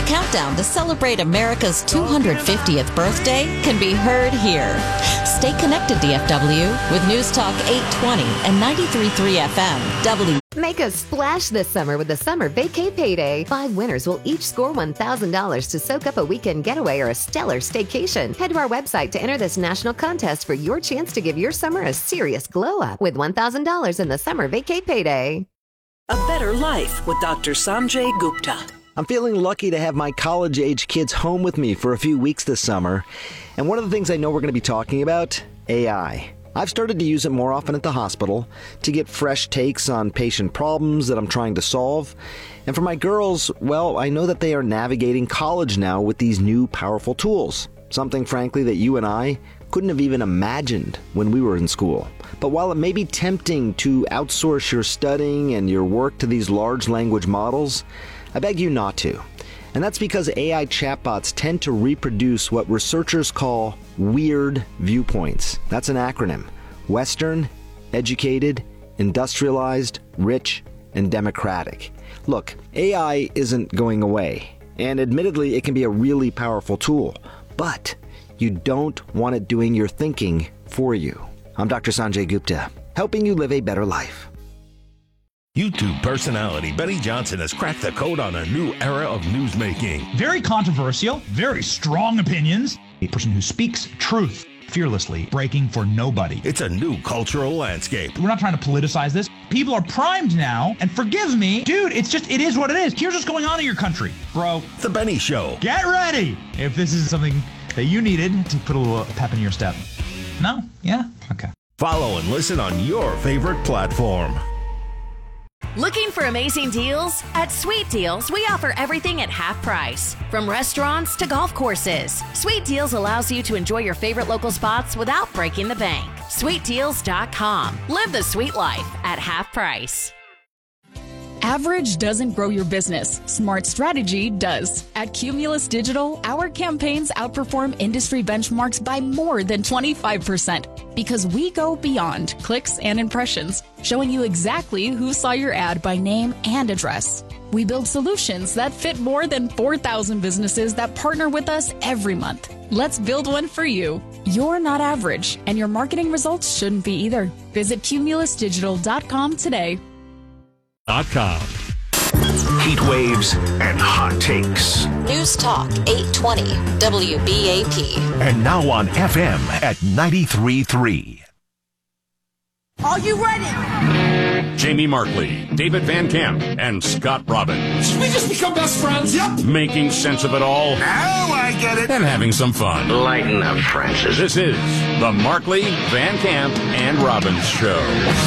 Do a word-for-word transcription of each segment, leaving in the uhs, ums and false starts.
countdown to celebrate America's two hundred fiftieth birthday can be heard here. Stay connected, D F W, with News Talk eight twenty and ninety-three point three F M. W. Make a splash this summer with the Summer Vacay Payday. Five winners will each score one thousand dollars to soak up a weekend getaway or a stellar staycation. Head to our website to enter this national contest for your chance to give your summer a serious glow up with one thousand dollars in the Summer Vacay Payday. A better life with Doctor Sanjay Gupta. I'm feeling lucky to have my college-age kids home with me for a few weeks this summer. And one of the things I know we're going to be talking about, A I. I've started to use it more often at the hospital to get fresh takes on patient problems that I'm trying to solve. And for my girls, well, I know that they are navigating college now with these new powerful tools. Something, frankly, that you and I couldn't have even imagined when we were in school. But while it may be tempting to outsource your studying and your work to these large language models, I beg you not to. And that's because A I chatbots tend to reproduce what researchers call weird viewpoints. That's an acronym. Western, educated, industrialized, rich, and democratic. Look, A I isn't going away. And admittedly, it can be a really powerful tool. But you don't want it doing your thinking for you. I'm Doctor Sanjay Gupta, helping you live a better life. YouTube personality Benny Johnson has cracked the code on a new era of newsmaking. Very controversial, very strong opinions. A person who speaks truth fearlessly, breaking for nobody. It's a new cultural landscape. We're not trying to politicize this. People are primed now, and forgive me, dude, it's just, it is what it is. Here's what's going on in your country, bro. The Benny Show. Get ready if this is something that you needed to put a little pep in your step. No? Yeah? Okay. Follow and listen on your favorite platform. Looking for amazing deals? At Sweet Deals, we offer everything at half price. From restaurants to golf courses, Sweet Deals allows you to enjoy your favorite local spots without breaking the bank. sweet deals dot com. Live the sweet life at half price. Average doesn't grow your business. Smart strategy does. At Cumulus Digital, our campaigns outperform industry benchmarks by more than twenty-five percent because we go beyond clicks and impressions, showing you exactly who saw your ad by name and address. We build solutions that fit more than four thousand businesses that partner with us every month. Let's build one for you. You're not average, and your marketing results shouldn't be either. Visit cumulus digital dot com today. Dot com. Heat waves and hot takes. News Talk eight twenty W B A P. And now on F M at ninety-three point three. Are you ready? Jamie Markley, David Van Camp, and Scott Robbins. Should we just become best friends? Yep. Making sense of it all. Now I get it. And having some fun. Lighten up, Francis. This is the Markley, Van Camp, and Robbins Show.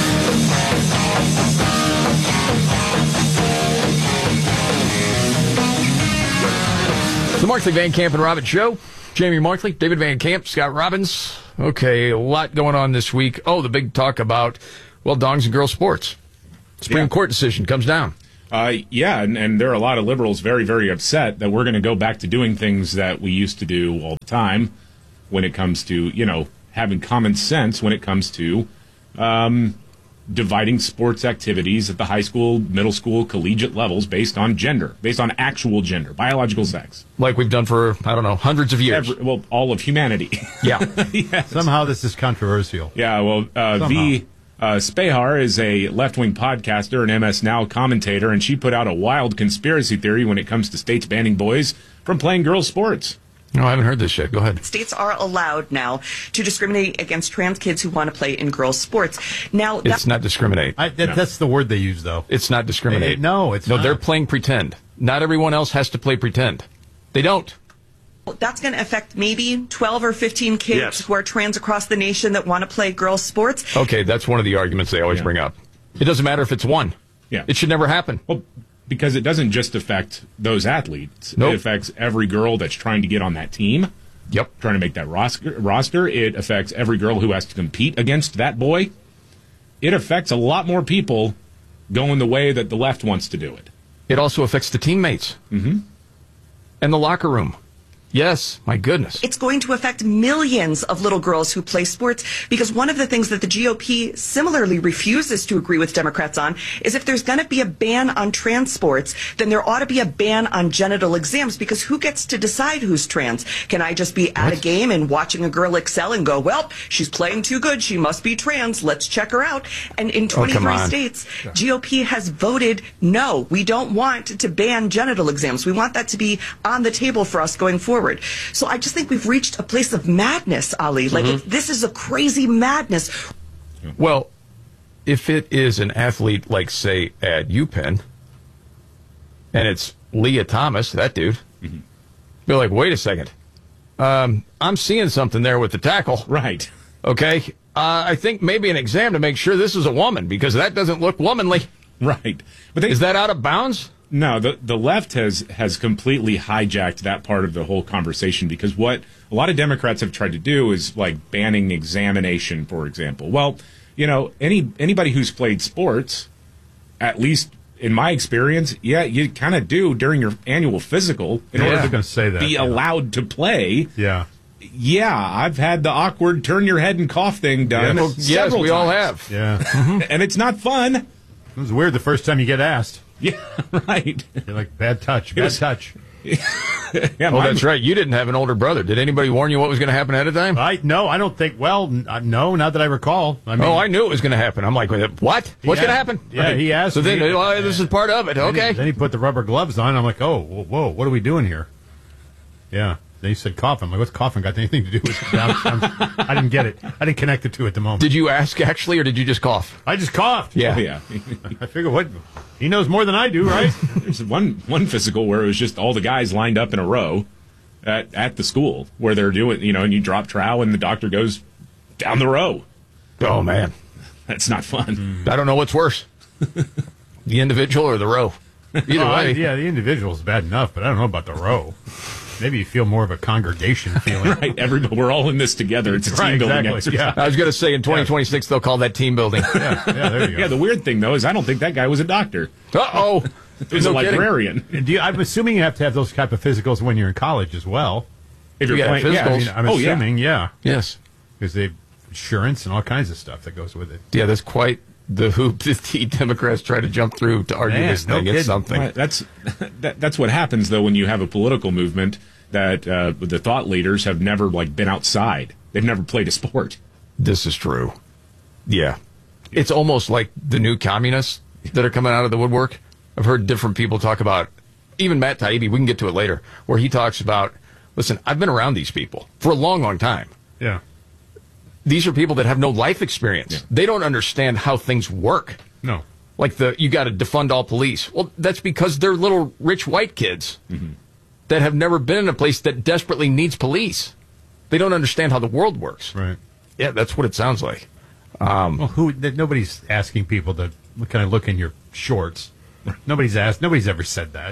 The Markley, Van Camp, and Robbins Show. Jamie Markley, David Van Camp, Scott Robbins. Okay, a lot going on this week. Oh, the big talk about, well, dongs and girls sports. Supreme yeah. Court decision comes down. Uh, yeah, and, and there are a lot of liberals very, very upset that we're going to go back to doing things that we used to do all the time when it comes to, you know, having common sense when it comes to um, dividing sports activities at the high school, middle school, collegiate levels based on gender, based on actual gender, biological sex. Like we've done for, I don't know, hundreds of years. Every, well, all of humanity. Yeah. Yes. Somehow this is controversial. Yeah, well, uh, V. Uh, Spehar is a left-wing podcaster and M S Now commentator, and she put out a wild conspiracy theory when it comes to states banning boys from playing girls' sports. No, I haven't heard this yet. Go ahead. States are allowed now to discriminate against trans kids who want to play in girls' sports. Now, it's not discriminate. I, that, no. That's the word they use, though. It's not discriminate. It, no, it's no. not. They're playing pretend. Not everyone else has to play pretend. They don't. That's going to affect maybe twelve or fifteen kids yes. who are trans across the nation that want to play girls' sports. Okay, that's one of the arguments they always yeah. bring up. It doesn't matter if it's one. Yeah. It should never happen. Well, because it doesn't just affect those athletes. Nope. It affects every girl that's trying to get on that team. Yep. Trying to make that roster. It affects every girl who has to compete against that boy. It affects a lot more people going the way that the left wants to do it. It also affects the teammates. Mm-hmm. And the locker room. Yes, my goodness. It's going to affect millions of little girls who play sports, because one of the things that the G O P similarly refuses to agree with Democrats on is if there's going to be a ban on trans sports, then there ought to be a ban on genital exams, because who gets to decide who's trans? Can I just be at what? a game and watching a girl excel and go, well, she's playing too good, she must be trans, let's check her out? And in twenty-three oh, states, yeah. G O P has voted no, we don't want to ban genital exams. We want that to be on the table for us going forward. So I just think we've reached a place of madness, Ali. Like, mm-hmm. it, this is a crazy madness. Well, if it is an athlete like, say, at UPenn, and it's Leah Thomas, that dude, mm-hmm. you're like, wait a second. Um, I'm seeing something there with the tackle. Right. Okay. Uh, I think maybe an exam to make sure this is a woman, because that doesn't look womanly. Right. But they, is that out of bounds? No, the the left has, has completely hijacked that part of the whole conversation, because what a lot of Democrats have tried to do is like banning examination, for example. Well, you know, any anybody who's played sports, at least in my experience, yeah, you kind of do during your annual physical in yeah, order to gonna say that, be yeah. allowed to play. Yeah. Yeah, I've had the awkward turn your head and cough thing done. Yes, yes we times. all have. Yeah. And it's not fun. It was weird the first time you get asked. Yeah, right. You're like, bad touch, bad was, touch. yeah, oh, that's right. You didn't have an older brother. Did anybody warn you what was going to happen ahead of time? I No, I don't think, well, n- no, not that I recall. I mean, oh, I knew it was going to happen. I'm like, what? What's going to happen? Yeah, right. he asked So then, me, well, this is part of it. Okay. Then he, then he put the rubber gloves on. I'm like, oh, whoa, whoa, what are we doing here? Yeah. Then he said coughing. I'm like, what's coughing got anything to do with it? I'm, I'm, I didn't get it. I didn't connect the two at the moment. Did you ask, actually, or did you just cough? I just coughed. Yeah. Oh, yeah. I figure, what? He knows more than I do, right? There's one one physical where it was just all the guys lined up in a row at, at the school where they're doing, you know, and you drop trowel and the doctor goes down the row. Oh, man. That's not fun. I don't know what's worse, the individual or the row. Either oh, way. I, yeah, the individual's bad enough, but I don't know about the row. Maybe you feel more of a congregation feeling. Right, everybody, we're all in this together. It's a team right, building exactly. exercise. Yeah. I was going to say, in twenty twenty-six, they'll call that team building. yeah, yeah, there you go. Yeah, the weird thing, though, is I don't think that guy was a doctor. Uh-oh. He was no a librarian. Do you, I'm assuming you have to have those type of physicals when you're in college as well. If you're yeah, playing, physicals. yeah, I mean, I'm oh, assuming, yeah. yeah. Yes. Because they insurance and all kinds of stuff that goes with it. Yeah, that's quite the hoop that the Democrats try to jump through to argue Man, this no thing. kidding. It's something. Right, that's that, that's what happens, though, when you have a political movement that uh, the thought leaders have never like been outside. They've never played a sport. This is true. Yeah. It's almost like the new communists that are coming out of the woodwork. I've heard different people talk about, even Matt Taibbi, we can get to it later, where he talks about, listen, I've been around these people for a long, long time. Yeah. These are people that have no life experience. Yeah. They don't understand how things work. No. Like the, you got to defund all police. Well, that's because they're little rich white kids. Mm-hmm. that have never been in a place that desperately needs police. They don't understand how the world works. Right. Yeah, that's what it sounds like. Um, well, who? Nobody's asking people to kind of look in your shorts. Nobody's asked. Nobody's ever said that.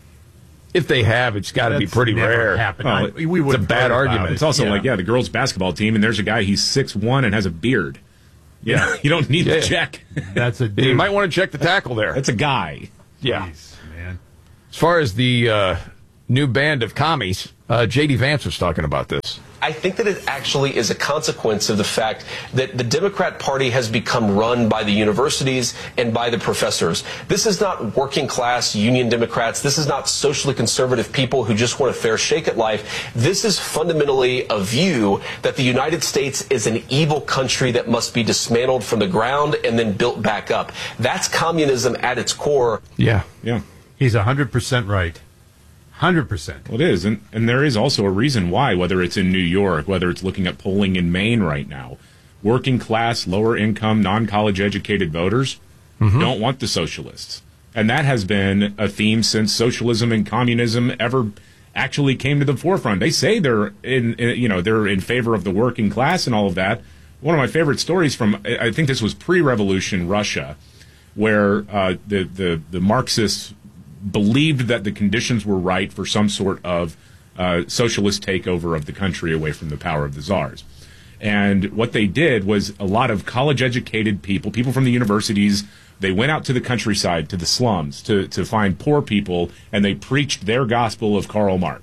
If they have, it's got to be pretty rare. Happened. Oh, I, it, we it's a bad argument. It. It's also yeah. like, yeah, the girls' basketball team, and there's a guy, he's six one and has a beard. Yeah, you don't need yeah. to check. That's a dude. You might want to check the tackle there. That's a guy. Yeah. Jeez, man. As far as the uh, new band of commies, uh, J D Vance was talking about this. I think that it actually is a consequence of the fact that the Democrat Party has become run by the universities and by the professors. This is not working class union Democrats. This is not socially conservative people who just want a fair shake at life. This is fundamentally a view that the United States is an evil country that must be dismantled from the ground and then built back up. That's communism at its core. Yeah. Yeah. He's one hundred percent right. one hundred percent. Well, it is. And, and there is also a reason why, whether it's in New York, whether it's looking at polling in Maine right now, working class, lower income, non-college educated voters mm-hmm. don't want the socialists. And that has been a theme since socialism and communism ever actually came to the forefront. They say they're in, in you know, they're in favor of the working class and all of that. One of my favorite stories from, I think this was pre-revolution Russia, where uh, the, the, the Marxists believed that the conditions were right for some sort of uh, socialist takeover of the country away from the power of the czars. And what they did was a lot of college-educated people, people from the universities, they went out to the countryside, to the slums, to, to find poor people, and they preached their gospel of Karl Marx.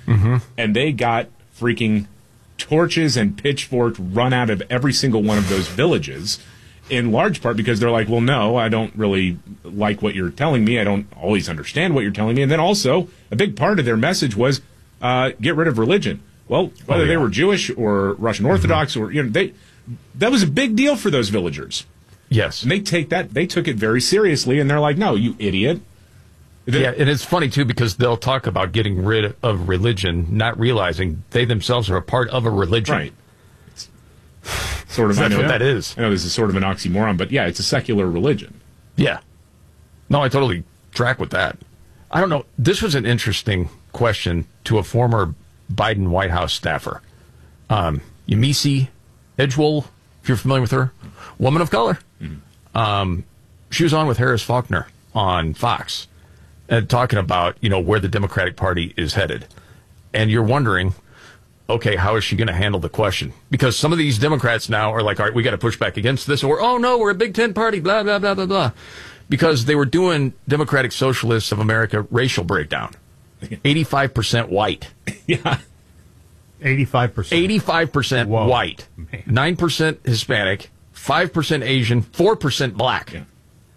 Mm-hmm. And they got freaking torches and pitchforks run out of every single one of those villages, in large part because they're like, well, no, I don't really like what you're telling me. I don't always understand what you're telling me. And then also, a big part of their message was uh, get rid of religion. Well, whether oh, yeah. they were Jewish or Russian Orthodox mm-hmm. or, you know, they that was a big deal for those villagers. Yes. And they take that, they took it very seriously, and they're like, no, you idiot. They, yeah, and it's funny, too, because they'll talk about getting rid of religion, not realizing they themselves are a part of a religion. Right. It's sort of, That's I know, what that is. I know this is sort of an oxymoron, but yeah, it's a secular religion. Yeah. No, I totally track with that. I don't know. This was an interesting question to a former Biden White House staffer. Um, Yemisi Edgewell, if you're familiar with her, woman of color. Mm-hmm. Um, she was on with Harris Faulkner on Fox and talking about, you know, where the Democratic Party is headed. And you're wondering, okay, how is she going to handle the question? Because some of these Democrats now are like, all right, we got to push back against this, or, oh, no, we're a Big Ten party, blah, blah, blah, blah, blah. Because they were doing Democratic Socialists of America racial breakdown. eighty-five percent white. Yeah. eighty-five percent. eighty-five percent Whoa. White. Man. nine percent Hispanic, five percent Asian, four percent black. Yeah.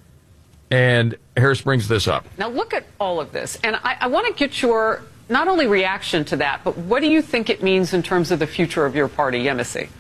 And Harris brings this up. Now look at all of this, and I, I want to get your not only reaction to that, but what do you think it means in terms of the future of your party, Yemisi?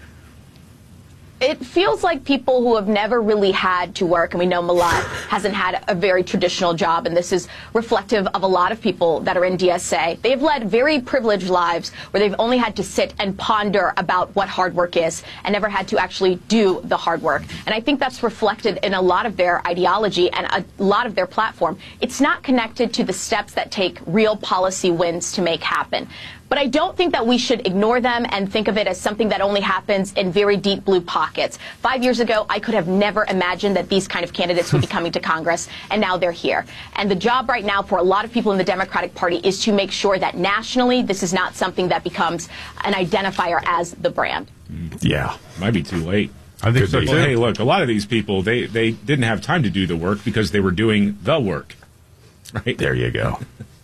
It feels like people who have never really had to work, and we know Malat hasn't had a very traditional job, and this is reflective of a lot of people that are in D S A. They've led very privileged lives where they've only had to sit and ponder about what hard work is and never had to actually do the hard work. And I think that's reflected in a lot of their ideology and a lot of their platform. It's not connected to the steps that take real policy wins to make happen. But I don't think that we should ignore them and think of it as something that only happens in very deep blue pockets. Five years ago, I could have never imagined that these kind of candidates would be coming to Congress, and now they're here. And the job right now for a lot of people in the Democratic Party is to make sure that nationally this is not something that becomes an identifier as the brand. Yeah. Might be too late. I think so, too. Well, hey, look, a lot of these people, they, they didn't have time to do the work because they were doing the work. Right? There you go.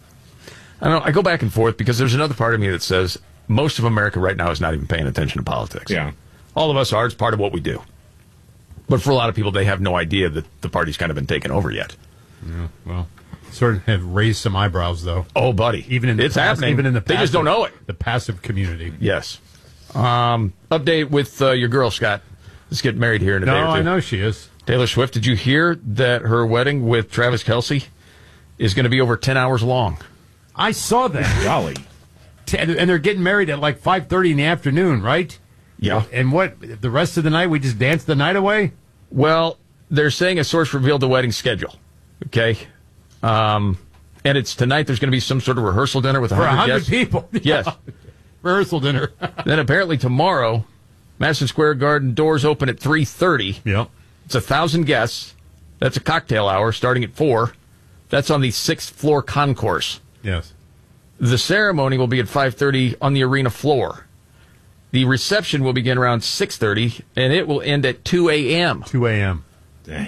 I don't know, I go back and forth because there's another part of me that says most of America right now is not even paying attention to politics. Yeah. All of us are. It's part of what we do. But for a lot of people, they have no idea that the party's kind of been taken over yet. Yeah, well, sort of have raised some eyebrows, though. Oh, buddy. Even in the it's pass- happening. Even in the they passive, just don't know it. The passive community. Yes. Um, update with uh, your girl, Scott. Let's get married here in a no, day or two. I know she is. Taylor Swift, did you hear that her wedding with Travis Kelce is going to be over ten hours long? I saw that. Golly. And they're getting married at like five thirty in the afternoon, right? Yeah. And what, the rest of the night, we just dance the night away? Well, they're saying a source revealed the wedding schedule. Okay. Um, and it's tonight. There's going to be some sort of rehearsal dinner with one hundred guests. people. Yes. Rehearsal dinner. Then apparently tomorrow, Madison Square Garden doors open at three thirty. Yep. It's a thousand guests. That's a cocktail hour starting at four. That's on the sixth floor concourse. Yes. The ceremony will be at five thirty on the arena floor. The reception will begin around six thirty, and it will end at two a.m. two a.m. Dang.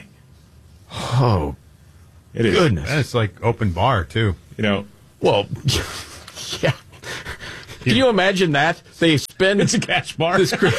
Oh, it is. Goodness. And it's like open bar, too. You know, well, yeah. Can you imagine that? They spend... It's a cash bar. This cr-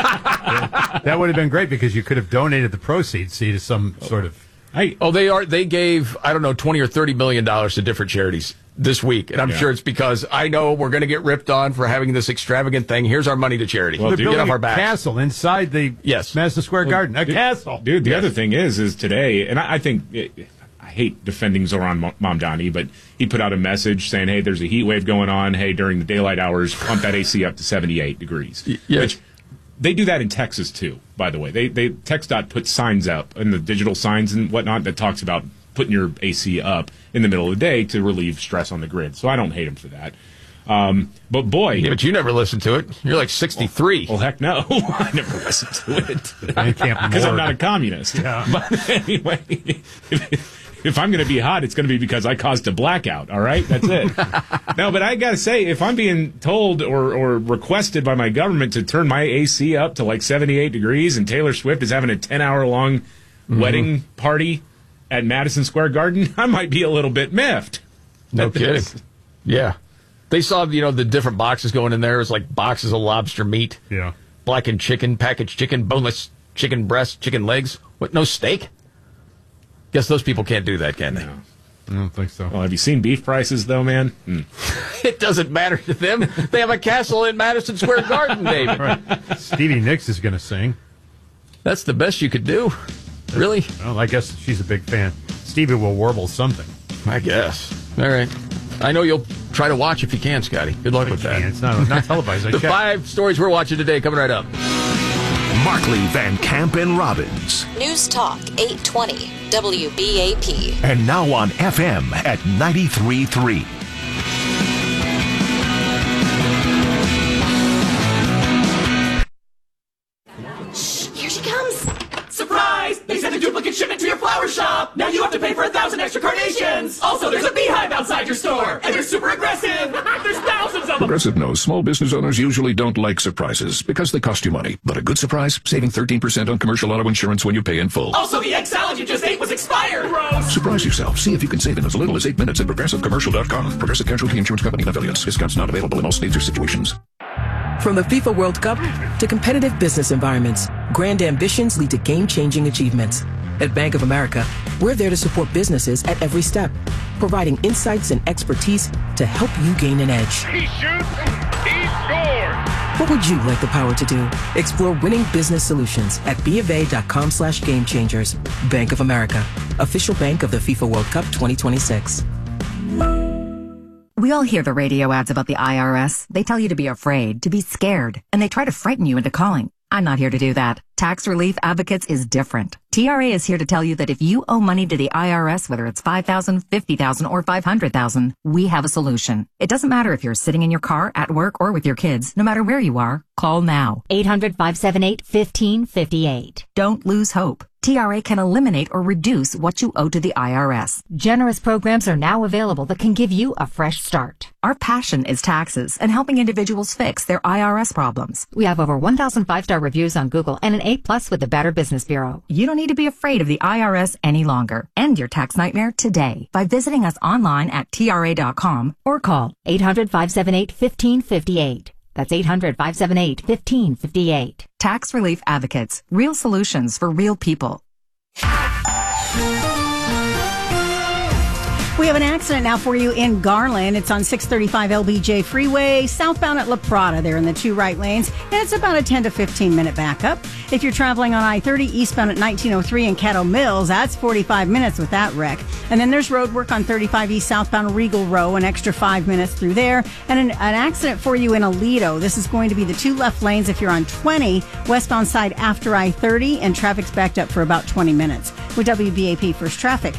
yeah. That would have been great because you could have donated the proceeds, see, to some sort of... I, oh, they are. They gave, I don't know, twenty or thirty million dollars to different charities this week, and I'm yeah. sure it's because I know we're going to get ripped on for having this extravagant thing. Here's our money to charity. Well, they're get building off our a backs. castle inside the yes. Madison Square well, Garden. A dude, castle, dude. The yes. other thing is, is today, and I, I think it, I hate defending Zoran Mamdani, but he put out a message saying, "Hey, there's a heat wave going on. Hey, during the daylight hours, pump that A C up to seventy-eight degrees." Yes. Which they do that in Texas too, by the way. They they TxDOT puts signs up and the digital signs and whatnot that talks about putting your A C up in the middle of the day to relieve stress on the grid. So I don't hate them for that. Um, but boy, yeah, but you never listened to it. You're like sixty-three. Well, well heck no, I never listened to it because I'm not a communist. Yeah. But anyway, if, if I'm going to be hot, it's going to be because I caused a blackout. All right, that's it. No, but I got to say, if I'm being told or, or requested by my government to turn my A C up to like seventy-eight degrees, and Taylor Swift is having a ten hour long mm-hmm. wedding party at Madison Square Garden, I might be a little bit miffed. No kidding. Yeah. They saw, you know, the different boxes going in there. It was like boxes of lobster meat. Yeah. Blackened chicken, packaged chicken, boneless chicken breast, chicken legs. What, no steak? Guess those people can't do that, can they? No. I don't think so. Well, have you seen beef prices, though, man? Mm. It doesn't matter to them. They have a castle in Madison Square Garden, David. Right. Stevie Nicks is going to sing. That's the best you could do. Really? Well, I guess she's a big fan. Stevie will warble something. I guess. All right. I know you'll try to watch if you can, Scotty. Good luck I with can't. that. It's not, not televised. I The checked. five stories we're watching today coming right up. Markley, Van Camp, and Robbins. News Talk eight twenty W B A P. And now on F M at ninety-three point three. Here she comes. Surprise! They sent a duplicate shipment to your flower shop. Now you have to pay for a thousand extra carnations. Also, there's a beehive outside your store, and they're super aggressive. There's thousands of them. Progressive knows small business owners usually don't like surprises because they cost you money. But a good surprise, saving thirteen percent on commercial auto insurance when you pay in full. Also, the egg salad you just ate was expired. Gross. Surprise yourself. See if you can save in as little as eight minutes at progressive commercial dot com. Progressive Casualty Insurance Company and affiliates. Discounts not available in all states or situations. From the FIFA World Cup to competitive business environments, grand ambitions lead to game-changing achievements. At Bank of America, we're there to support businesses at every step, providing insights and expertise to help you gain an edge. He shoots, he scores! What would you like the power to do? Explore winning business solutions at bofa.com slash game changers. Bank of America, official bank of the FIFA World Cup twenty twenty-six. We all hear the radio ads about the I R S. They tell you to be afraid, to be scared, and they try to frighten you into calling. I'm not here to do that. Tax Relief Advocates is different. T R A is here to tell you that if you owe money to the I R S, whether it's five thousand dollars, fifty thousand dollars, or five hundred thousand dollars, we have a solution. It doesn't matter if you're sitting in your car, at work, or with your kids. No matter where you are, call now. eight hundred, five seven eight, one five five eight. Don't lose hope. T R A can eliminate or reduce what you owe to the I R S. Generous programs are now available that can give you a fresh start. Our passion is taxes and helping individuals fix their I R S problems. We have over one thousand five-star reviews on Google and an A plus with the Better Business Bureau. You don't need to be afraid of the I R S any longer. End your tax nightmare today by visiting us online at T R A dot com or call eight hundred, five seven eight, one five five eight. That's eight hundred, five seven eight, one five five eight. Tax Relief Advocates. Real solutions for real people. We have an accident now for you in Garland. It's on six thirty-five L B J Freeway, southbound at La Prada. They're in the two right lanes, and it's about a ten to fifteen minute backup. If you're traveling on I thirty eastbound at nineteen oh three in Caddo Mills, that's forty-five minutes with that wreck. And then there's road work on thirty-five East southbound Regal Row, an extra five minutes through there. And an, an accident for you in Aledo. This is going to be the two left lanes if you're on twenty westbound side after I thirty, and traffic's backed up for about twenty minutes. With W B A P First Traffic.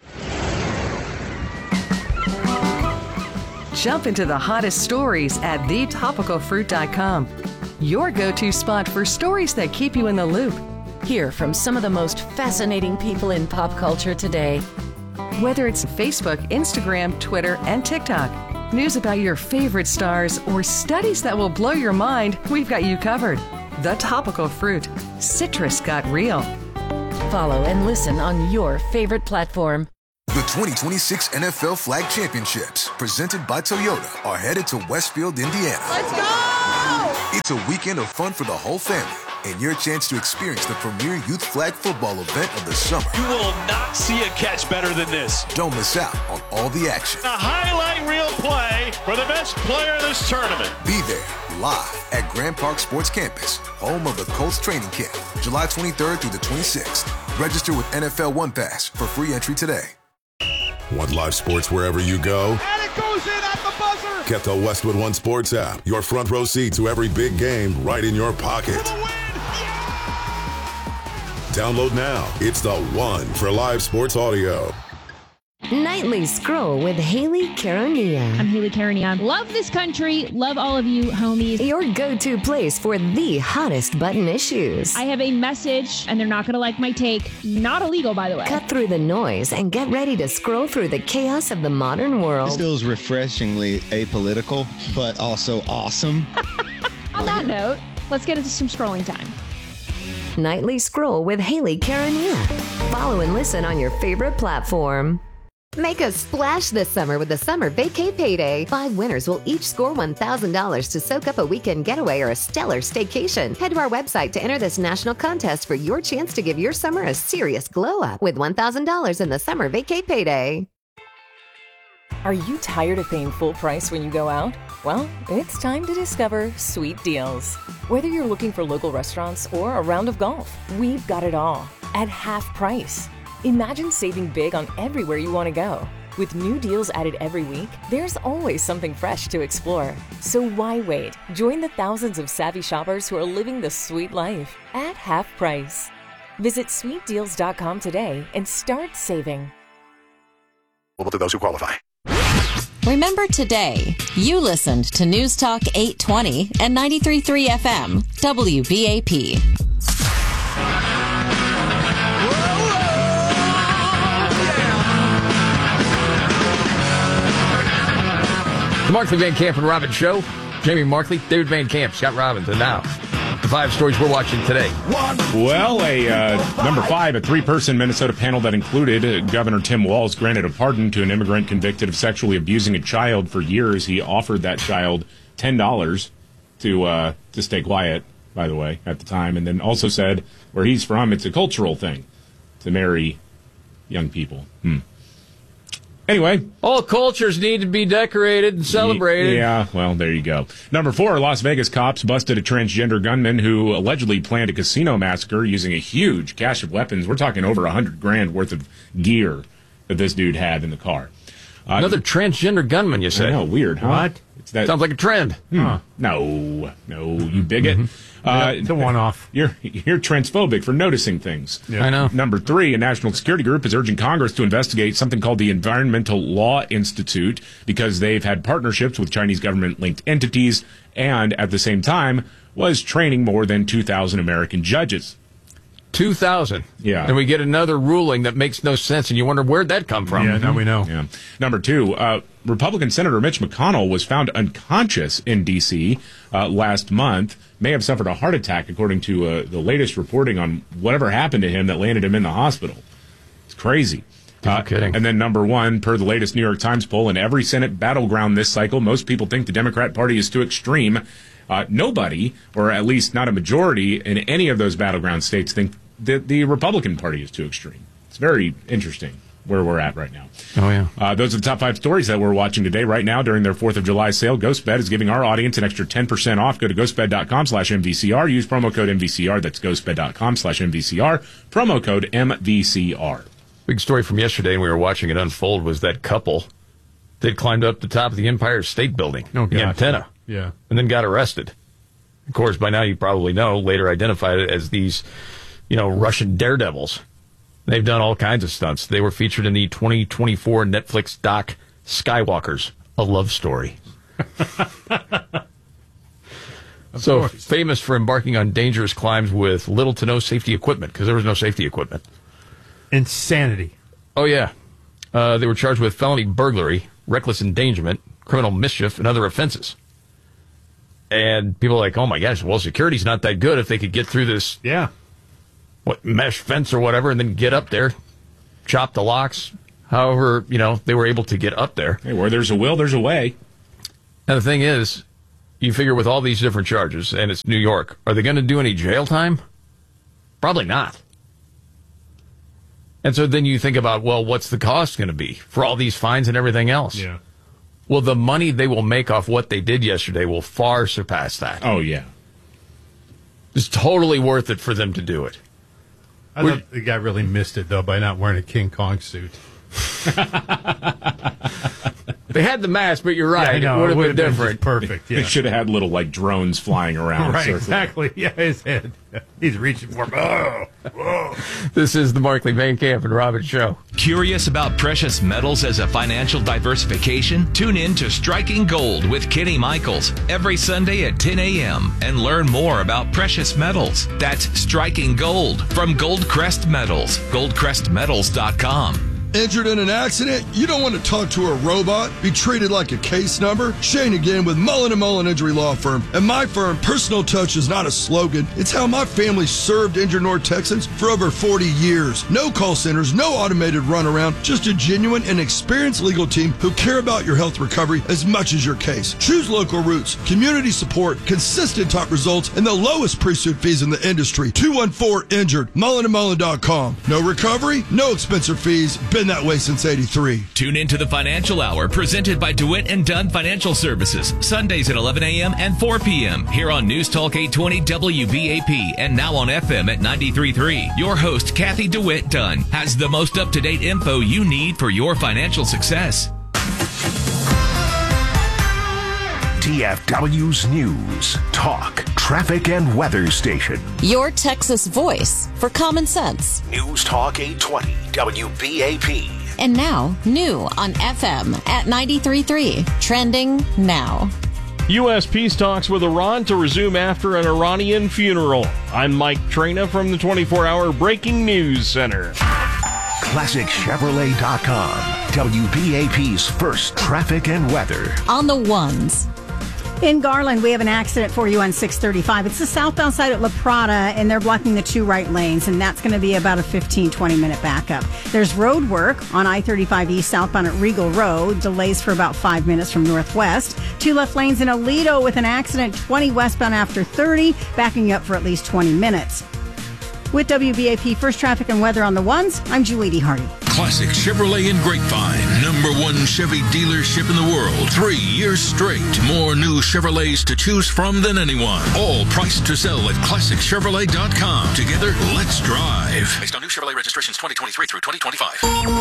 Jump into the hottest stories at the topical fruit dot com. Your go-to spot for stories that keep you in the loop. Hear from some of the most fascinating people in pop culture today. Whether it's Facebook, Instagram, Twitter, and TikTok, news about your favorite stars, or studies that will blow your mind, we've got you covered. The Topical Fruit. Citrus got real. Follow and listen on your favorite platform. The twenty twenty-six N F L Flag Championships, presented by Toyota, are headed to Westfield, Indiana. Let's go! It's a weekend of fun for the whole family, and your chance to experience the premier youth flag football event of the summer. You will not see a catch better than this. Don't miss out on all the action. A highlight reel play for the best player in this tournament. Be there, live at Grand Park Sports Campus, home of the Colts training camp, July twenty-third through the twenty-sixth. Register with N F L One Pass for free entry today. Want live sports wherever you go? And it goes in at the buzzer! Get the Westwood One Sports app. Your front row seat to every big game right in your pocket. Download now. It's the one for live sports audio. Nightly Scroll with Haley Caronia. I'm Haley Caronia. Love this country. Love all of you, homies. Your go-to place for the hottest button issues. I have a message, and they're not going to like my take. Not illegal, by the way. Cut through the noise and get ready to scroll through the chaos of the modern world. This feels refreshingly apolitical, but also awesome. On that note, let's get into some scrolling time. Nightly Scroll with Haley Caronia. Follow and listen on your favorite platform. Make a splash this summer with the Summer Vacay Payday. Five winners will each score one thousand dollars to soak up a weekend getaway or a stellar staycation. Head to our website to enter this national contest for your chance to give your summer a serious glow-up with one thousand dollars in the Summer Vacay Payday. Are you tired of paying full price when you go out? Well, it's time to discover Sweet Deals. Whether you're looking for local restaurants or a round of golf, we've got it all at half price. Imagine saving big on everywhere you want to go. With new deals added every week, there's always something fresh to explore. So why wait? Join the thousands of savvy shoppers who are living the sweet life at half price. Visit sweet deals dot com today and start saving. To those who qualify. Remember today, you listened to News Talk eight twenty and ninety-three point three F M, W B A P. The Markley, Van Camp, and Robbins Show. Jamie Markley, David Van Camp, Scott Robbins, and now the five stories we're watching today. Well, a uh, number five, a three-person Minnesota panel that included uh, Governor Tim Walz granted a pardon to an immigrant convicted of sexually abusing a child for years. He offered that child ten dollars to uh, to stay quiet, by the way, at the time, and then also said where he's from, it's a cultural thing to marry young people. Hmm. Anyway. All cultures need to be decorated and celebrated. Yeah, well, there you go. Number four, Las Vegas cops busted a transgender gunman who allegedly planned a casino massacre using a huge cache of weapons. We're talking over a hundred grand worth of gear that this dude had in the car. Uh, Another transgender gunman, you say? I know, weird, huh? What? It's that, sounds like a trend. Hmm. Huh. No, no, you bigot. Mm-hmm. Uh, yeah, it's a one-off. You're you're transphobic for noticing things. Yeah. I know. Number three, a national security group is urging Congress to investigate something called the Environmental Law Institute because they've had partnerships with Chinese government-linked entities and, at the same time, was training more than two thousand American judges. two thousand. Yeah. And we get another ruling that makes no sense, and you wonder where'd that come from. Yeah, now we know. Yeah. Number two, uh, Republican Senator Mitch McConnell was found unconscious in D C uh, last month, may have suffered a heart attack, according to uh, the latest reporting on whatever happened to him that landed him in the hospital. It's crazy. Uh, kidding. And then number one, per the latest New York Times poll, in every Senate battleground this cycle, most people think the Democrat Party is too extreme. Uh, nobody, or at least not a majority in any of those battleground states, think that the Republican Party is too extreme. It's very interesting where we're at right now. Oh, yeah. Uh, those are the top five stories that we're watching today. Right now, during their fourth of July sale, GhostBed is giving our audience an extra ten percent off. Go to ghostbed.com slash MVCR. Use promo code M V C R. That's ghostbed.com slash MVCR. Promo code M V C R. Big story from yesterday, and we were watching it unfold, was that couple that climbed up the top of the Empire State Building, oh, the antenna, yeah, and then got arrested. Of course, by now you probably know, later identified as these, you know, Russian daredevils. They've done all kinds of stunts. They were featured in the twenty twenty-four Netflix doc Skywalkers, A Love Story. So course. Famous for embarking on dangerous climbs with little to no safety equipment, because there was no safety equipment. Insanity. Oh, yeah. Uh, they were charged with felony burglary, reckless endangerment, criminal mischief, and other offenses. And people are like, oh, my gosh, well, security's not that good if they could get through this yeah, what mesh fence or whatever and then get up there, chop the locks. However, you know, they were able to get up there. Hey, where there's a will, there's a way. And the thing is, you figure with all these different charges, and it's New York, are they going to do any jail time? Probably not. And so then you think about, well, what's the cost going to be for all these fines and everything else? yeah. Well, the money they will make off what they did yesterday will far surpass that. Oh, yeah. It's totally worth it for them to do it. I thought the guy really missed it, though, by not wearing a King Kong suit. They had the mask, but you're right. Yeah, I know, it would have it been would've been different. just perfect. Yeah. They should have had little, like, drones flying around. Right, circling. exactly. Yeah, his head. He's reaching for him. Oh, whoa. This is the Markley, Van Camp, and Robbins Show. Curious about precious metals as a financial diversification? Tune in to Striking Gold with Kenny Michaels every Sunday at ten a.m. and learn more about precious metals. That's Striking Gold from Goldcrest Metals. gold crest metals dot com. Injured in an accident? You don't want to talk to a robot, be treated like a case number? Shane again with Mullen and Mullen Injury Law Firm. At my firm, personal touch is not a slogan. It's how my family served injured North Texans for over forty years. No call centers, no automated runaround, just a genuine and experienced legal team who care about your health recovery as much as your case. Choose local routes, community support, consistent top results, and the lowest pre-suit fees in the industry. two one four injured, mullen and mullen dot com. No recovery, no expensive fees. Been that way since eighty-three. Tune into the Financial Hour presented by DeWitt and Dunn Financial Services. Sundays at eleven a.m. and four p.m. here on News Talk eight twenty W B A P and now on F M at ninety-three point three. Your host, Kathy DeWitt Dunn, has the most up-to-date info you need for your financial success. T F W's News, Talk, Traffic, and Weather Station. Your Texas voice for common sense. News Talk eight twenty W B A P. And now, new on F M at ninety-three point three. Trending now. U S peace talks with Iran to resume after an Iranian funeral. I'm Mike Trina from the twenty-four hour Breaking News Center. Classic Chevrolet dot com. W B A P's first traffic and weather. On the ones. In Garland, we have an accident for you on six thirty-five. It's the southbound side at La Prada, and they're blocking the two right lanes, and that's going to be about a fifteen, twenty minute backup. There's road work on I thirty-five East southbound at Regal Road. Delays for about five minutes from northwest. Two left lanes in Aledo with an accident, twenty westbound after thirty, backing up for at least twenty minutes. With W B A P First Traffic and Weather on the ones, I'm Julie Hardy. Classic Chevrolet in Grapevine, number one Chevy dealership in the world. Three years straight. More new Chevrolets to choose from than anyone. All priced to sell at classic chevrolet dot com. Together, let's drive. Based on new Chevrolet registrations twenty twenty-three through twenty twenty-five.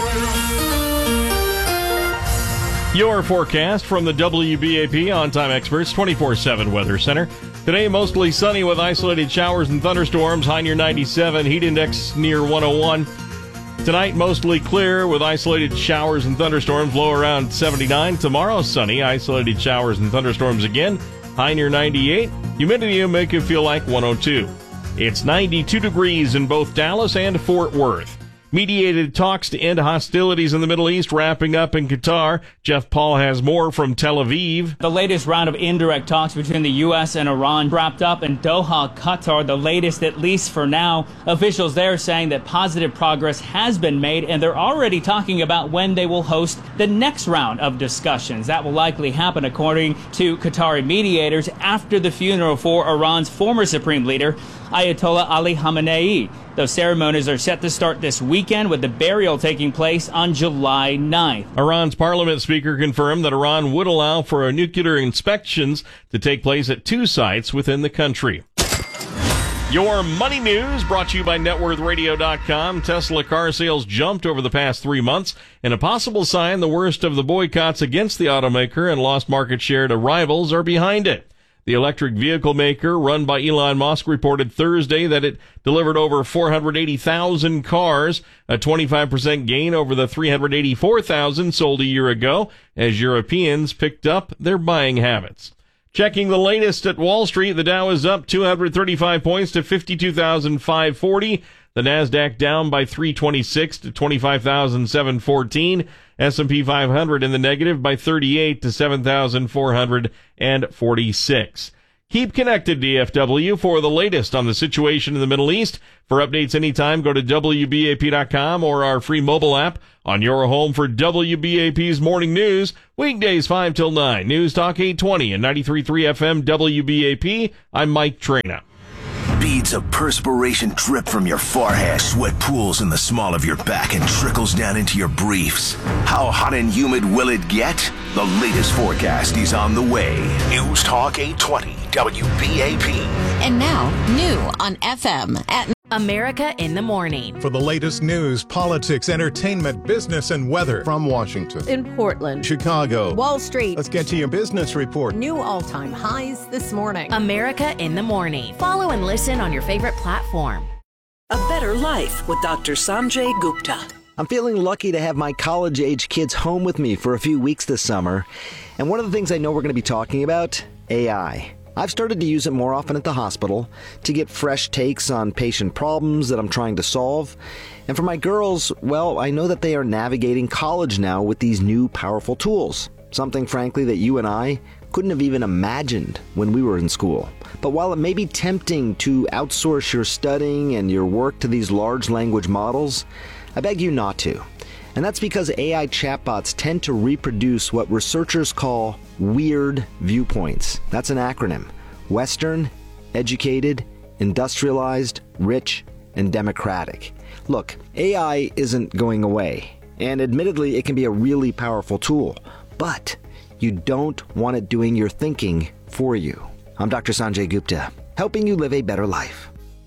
Your forecast from the W B A P On-Time Experts twenty-four seven Weather Center. Today, mostly sunny with isolated showers and thunderstorms. High near ninety-seven, heat index near one oh one. Tonight, mostly clear with isolated showers and thunderstorms, low around seventy-nine. Tomorrow, sunny, isolated showers and thunderstorms again. High near ninety-eight. Humidity will make it feel like one oh two. It's ninety-two degrees in both Dallas and Fort Worth. Mediated talks to end hostilities in the Middle East wrapping up in Qatar. Jeff Paul has more from Tel Aviv. The latest round of indirect talks between the U S and Iran wrapped up in Doha, Qatar, the latest at least for now. Officials there saying that positive progress has been made, and they're already talking about when they will host the next round of discussions. That will likely happen, according to Qatari mediators, after the funeral for Iran's former supreme leader, Ayatollah Ali Khamenei. Those ceremonies are set to start this weekend, with the burial taking place on July ninth. Iran's parliament speaker confirmed that Iran would allow for nuclear inspections to take place at two sites within the country. Your money news brought to you by net worth radio dot com. Tesla car sales jumped over the past three months, and a possible sign the worst of the boycotts against the automaker and lost market share to rivals are behind it. The electric vehicle maker, run by Elon Musk, reported Thursday that it delivered over four hundred eighty thousand cars, a twenty-five percent gain over the three hundred eighty-four thousand sold a year ago, as Europeans picked up their buying habits. Checking the latest at Wall Street, the Dow is up two hundred thirty-five points to fifty-two thousand five hundred forty. The Nasdaq down by three twenty-six to twenty-five thousand seven hundred fourteen. S and P five hundred in the negative by thirty-eight to seven thousand four hundred forty-six. Keep connected, D F W, for the latest on the situation in the Middle East. For updates anytime, go to W B A P dot com or our free mobile app on your home for W B A P's morning news. Weekdays five till nine. News Talk eight twenty and ninety-three point three F M W B A P. I'm Mike Trina. Beads of perspiration drip from your forehead. Sweat pools in the small of your back and trickles down into your briefs. How hot and humid will it get? The latest forecast is on the way. News Talk eight twenty W B A P. And now, new on F M at America in the Morning. For the latest news, politics, entertainment, business, and weather from Washington, in Portland, Chicago, Wall Street. Let's get to your business report. New all-time highs this morning. America in the Morning. Follow and listen on your favorite platform. A better life with Doctor Sanjay Gupta. I'm feeling lucky to have my college-age kids home with me for a few weeks this summer. And one of the things I know we're going to be talking about, A I. I've started to use it more often at the hospital to get fresh takes on patient problems that I'm trying to solve. And for my girls, well, I know that they are navigating college now with these new powerful tools. Something, frankly, that you and I couldn't have even imagined when we were in school. But while it may be tempting to outsource your studying and your work to these large language models, I beg you not to. And that's because A I chatbots tend to reproduce what researchers call weird viewpoints. That's an acronym. Western, educated, industrialized, rich, and democratic. Look, A I isn't going away. And admittedly, it can be a really powerful tool. But you don't want it doing your thinking for you. I'm Doctor Sanjay Gupta, helping you live a better life.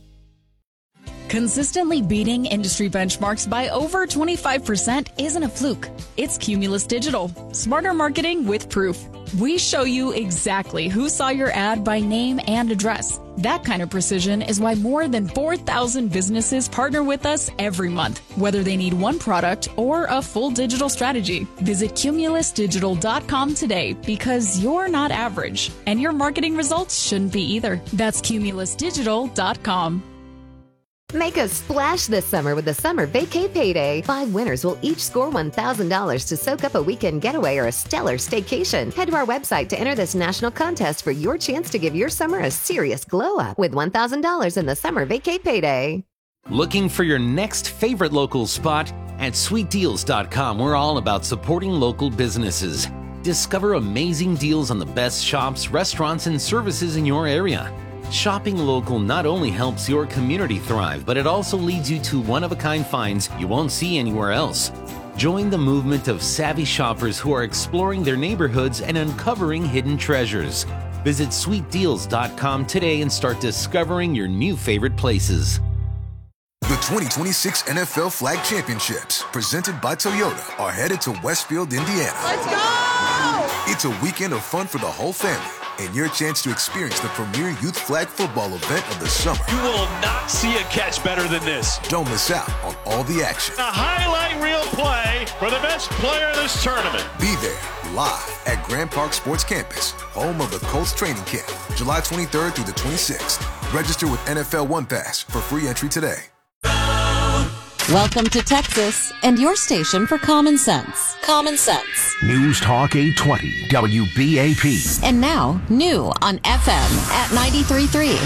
Consistently beating industry benchmarks by over twenty-five percent isn't a fluke. It's Cumulus Digital. Smarter marketing with proof. We show you exactly who saw your ad by name and address. That kind of precision is why more than four thousand businesses partner with us every month, whether they need one product or a full digital strategy. Visit cumulus digital dot com today because you're not average, and your marketing results shouldn't be either. That's cumulus digital dot com. Make a splash this summer with the Summer Vacay Payday. Five winners will each score one thousand dollars to soak up a weekend getaway or a stellar staycation. Head to our website to enter this national contest for your chance to give your summer a serious glow up with one thousand dollars in the Summer Vacay Payday. Looking for your next favorite local spot? At sweet deals dot com, we're all about supporting local businesses. Discover amazing deals on the best shops, restaurants, and services in your area. Shopping local not only helps your community thrive, but it also leads you to one-of-a-kind finds you won't see anywhere else. Join the movement of savvy shoppers who are exploring their neighborhoods and uncovering hidden treasures. Visit sweet deals dot com today and start discovering your new favorite places. The twenty twenty-six N F L Flag Championships, presented by Toyota, are headed to Westfield, Indiana. Let's go! It's a weekend of fun for the whole family, and your chance to experience the premier youth flag football event of the summer. You will not see a catch better than this. Don't miss out on all the action. A highlight reel play for the best player in this tournament. Be there, live at Grand Park Sports Campus, home of the Colts training camp, July twenty-third through the twenty-sixth. Register with N F L One Pass for free entry today. Welcome to Texas and your station for common sense. Common sense. News Talk eight twenty W B A P. And now, new on F M at ninety-three point three.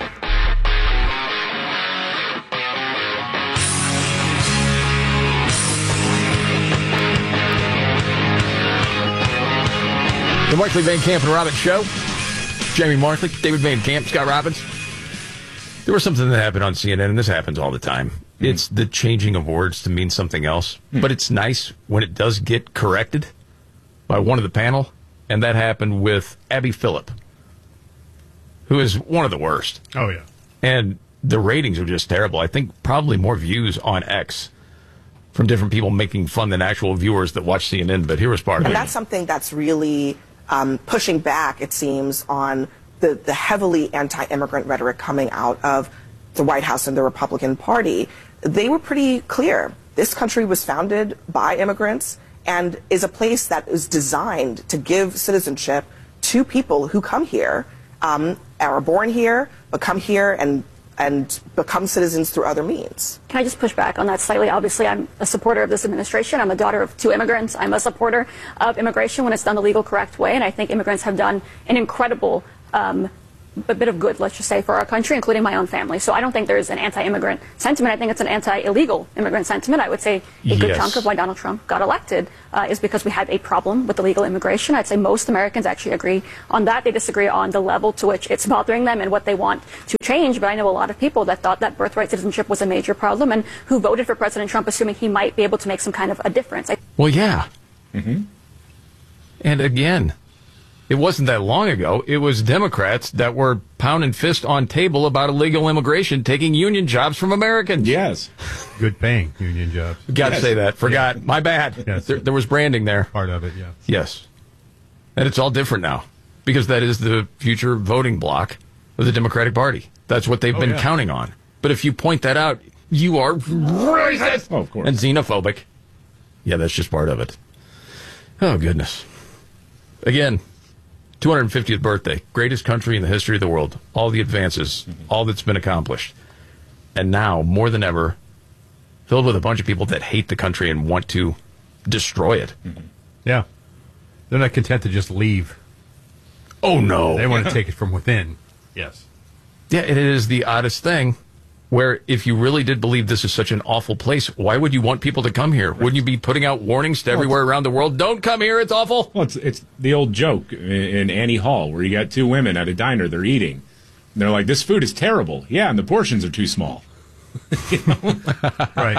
The Markley, Van Camp, and Robbins Show. Jamie Markley, David Van Camp, Scott Robbins. There was something that happened on C N N, and this happens all the time. Mm. It's the changing of words to mean something else. Mm. But it's nice when it does get corrected by one of the panel, and that happened with Abby Phillip, who is one of the worst. Oh, yeah. And the ratings are just terrible. I think probably more views on X from different people making fun than actual viewers that watch C N N, but here was part of it. And that's something that's really um, pushing back, it seems, on the, the heavily anti-immigrant rhetoric coming out of the White House and the Republican Party. They were pretty clear. This country was founded by immigrants and is a place that is designed to give citizenship to people who come here, um, are born here, but come here and and become citizens through other means. Can I just push back on that slightly? Obviously, I'm a supporter of this administration. I'm a daughter of two immigrants. I'm a supporter of immigration when it's done the legal, correct way, and I think immigrants have done an incredible um, a bit of good, let's just say, for our country, including my own family. So I don't think there's an anti-immigrant sentiment. I think it's an anti-illegal immigrant sentiment. I would say a good Yes. chunk of why Donald Trump got elected uh, is because we had a problem with illegal immigration. I'd say most Americans actually agree on that. They disagree on the level to which it's bothering them and what they want to change. But I know a lot of people that thought that birthright citizenship was a major problem and who voted for President Trump assuming he might be able to make some kind of a difference. I- Well, yeah. Mm-hmm. And again, it wasn't that long ago. It was Democrats that were pounding fist on table about illegal immigration taking union jobs from Americans. Yes. Good paying union jobs. Got to Yes. say that. Forgot. Yeah. My bad. Yes. There, there was branding there. Part of it, yeah. Yes. And it's all different now because that is the future voting bloc of the Democratic Party. That's what they've Oh, been yeah. counting on. But if you point that out, you are racist. Oh, of course. And xenophobic. Yeah, that's just part of it. Oh, goodness. Again, two hundred fiftieth birthday, greatest country in the history of the world, all the advances, mm-hmm. all that's been accomplished. And now, more than ever, filled with a bunch of people that hate the country and want to destroy it. Mm-hmm. Yeah. They're not content to just leave. Oh, no. They want to take it from within. Yes. Yeah, it is the oddest thing where if you really did believe this is such an awful place, why would you want people to come here? Wouldn't you be putting out warnings to everywhere around the world? Don't come here, it's awful. Well, it's, it's the old joke in, in Annie Hall where you got two women at a diner, they're eating. And they're like, this food is terrible. Yeah, and the portions are too small. You know? Right.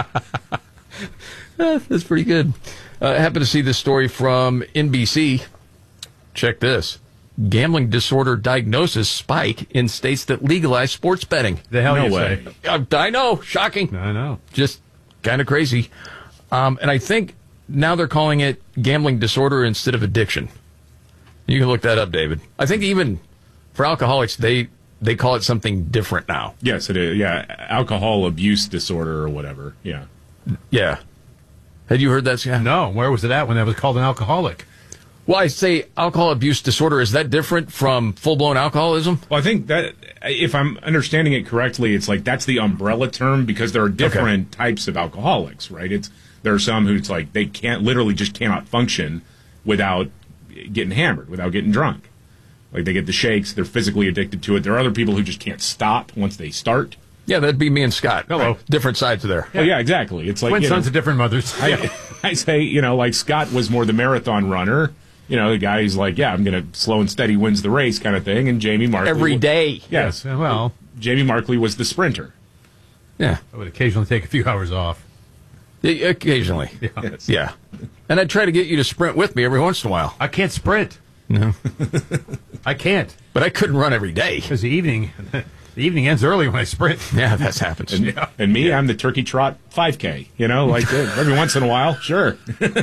Eh, that's pretty good. Uh, I happened to see this story from N B C. Check this. Gambling disorder diagnosis spike in states that legalize sports betting. The hell no you way. say? I, I know. Shocking. I know. Just kind of crazy. Um, and I think now they're calling it gambling disorder instead of addiction. You can look that up, David. I think even for alcoholics, they they call it something different now. Yes, it is. Yeah, alcohol abuse disorder or whatever. Yeah. Yeah. Had you heard that, Scott? No. Where was it at when that was called an alcoholic? Well, I say alcohol abuse disorder. Is that different from full-blown alcoholism? Well, I think that, if I'm understanding it correctly, it's like that's the umbrella term because there are different okay. types of alcoholics, right? It's there are some who it's like they can't, literally just cannot function without getting hammered, without getting drunk. Like they get the shakes, they're physically addicted to it. There are other people who just can't stop once they start. Yeah, that'd be me and Scott. Hello. Right. Different sides of there. Yeah. Well, yeah, exactly. It's like twin you sons know, of different mothers. I, I say, you know, like Scott was more the marathon runner. You know, the guy who's like, yeah, I'm going to slow and steady wins the race kind of thing. And Jamie Markley. Every day. Yes. yes. Well, Jamie Markley was the sprinter. Yeah. I would occasionally take a few hours off. Yeah, occasionally. Yeah. Yes. Yeah. And I'd try to get you to sprint with me every once in a while. I can't sprint. No. I can't. But I couldn't run every day. Because the evening, the evening ends early when I sprint. Yeah, that happens. And, yeah. and me, yeah. I'm the turkey trot five K. You know, like uh, every once in a while, sure.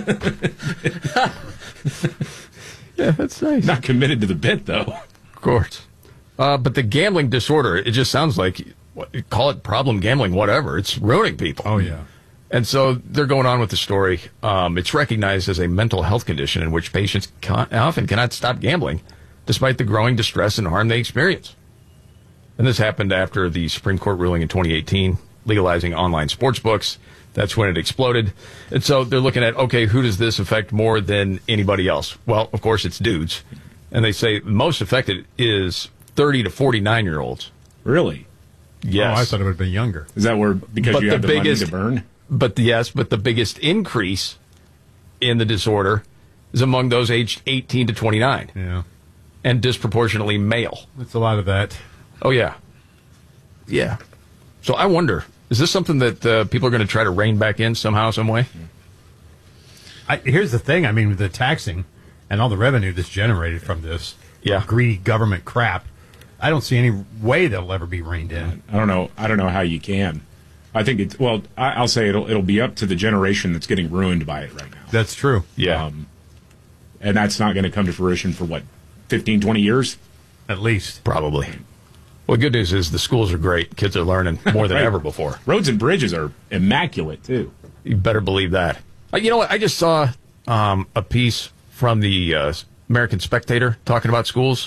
Yeah, that's nice. Not committed to the bit, though. Of course. Uh, but the gambling disorder, it just sounds like, what, call it problem gambling, whatever. It's ruining people. Oh, yeah. And so they're going on with the story. Um, it's recognized as a mental health condition in which patients can, often cannot stop gambling, despite the growing distress and harm they experience. And this happened after the Supreme Court ruling in twenty eighteen, legalizing online sports books. That's when it exploded. And so they're looking at, okay, who does this affect more than anybody else? Well, of course, it's dudes. And they say most affected is thirty to forty-nine-year-olds. Really? Yes. Oh, I thought it would have been younger. Is that where, because but you have the, the biggest, money to burn? But yes, but the biggest increase in the disorder is among those aged eighteen to twenty-nine. Yeah. And disproportionately male. That's a lot of that. Oh, yeah. Yeah. So I wonder, is this something that uh, people are going to try to rein back in somehow, some way? I, here's the thing. I mean, with the taxing and all the revenue that's generated from this yeah. greedy government crap, I don't see any way that'll ever be reined in. I don't know. I don't know how you can. I think it's, well, I, I'll say it'll it'll be up to the generation that's getting ruined by it right now. That's true. Yeah. Um, and that's not going to come to fruition for, what, fifteen, twenty years? At least. Probably. Well, the good news is the schools are great. Kids are learning more than right. ever before. Roads and bridges are immaculate, too. You better believe that. Uh, you know what? I just saw um, a piece from the uh, American Spectator talking about schools.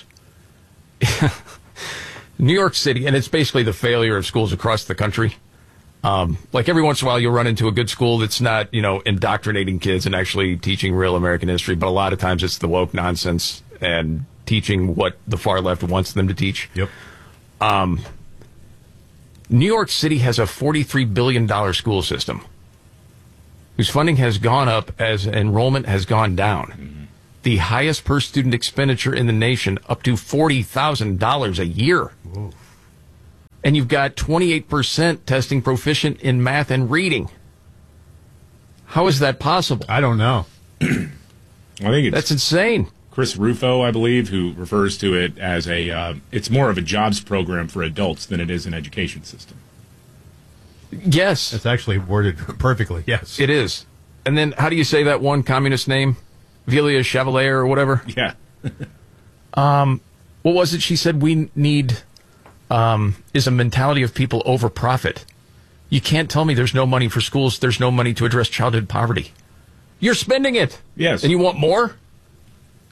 New York City, and it's basically the failure of schools across the country. Um, like every once in a while, you'll run into a good school that's not, you know, indoctrinating kids and actually teaching real American history. But a lot of times it's the woke nonsense and teaching what the far left wants them to teach. Yep. Um, New York City has a forty-three billion dollars school system whose funding has gone up as enrollment has gone down. Mm-hmm. The highest per student expenditure in the nation, up to forty thousand dollars a year. Whoa. And you've got twenty-eight percent testing proficient in math and reading. How is that possible? I don't know. I think it's That's insane. Chris Rufo, I believe, who refers to it as a, uh, it's more of a jobs program for adults than it is an education system. Yes. It's actually worded perfectly, yes. It is. And then how do you say that one communist name? Velia Chevalier or whatever? Yeah. um, what was it she said we need um, is a mentality of people over profit. You can't tell me there's no money for schools, there's no money to address childhood poverty. You're spending it. Yes. And you want more?